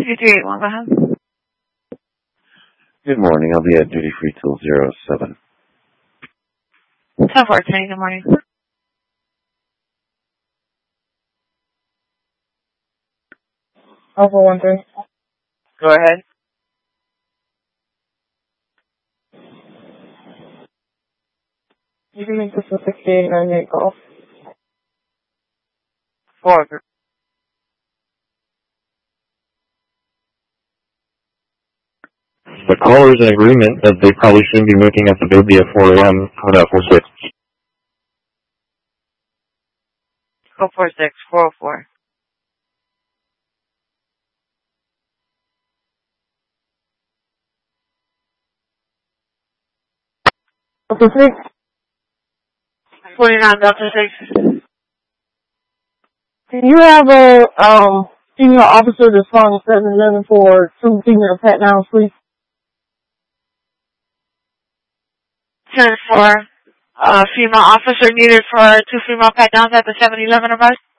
2381, go ahead. Good morning. I'll be at duty free till 07. 1014, good morning. Alpha 13. Go ahead. You can make this a 6898 golf. 4. The caller's in agreement that they probably shouldn't be making up the baby at 4 a.m. without 46. 446, 404. Delta 6. 49, Delta 6. Can you have a female officer that's calling 711 for 2 female pat downs, please? 10-4. Female officer needed for 2 female pat downs at the 7-Eleven of us.